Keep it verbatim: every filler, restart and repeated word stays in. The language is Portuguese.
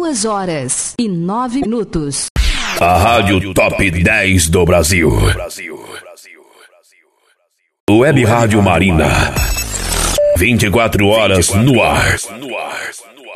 Duas horas e nove minutos. A Rádio Top dez do Brasil. Web Rádio Marina. vinte e quatro horas no ar.